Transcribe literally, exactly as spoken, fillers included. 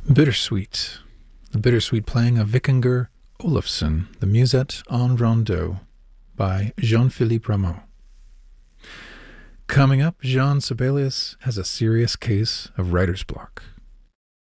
Bittersweet, the bittersweet playing of Vikingur Olafsson, the Musette en Rondeau by Jean-Philippe Rameau. Coming up, Jean Sibelius has a serious case of writer's block.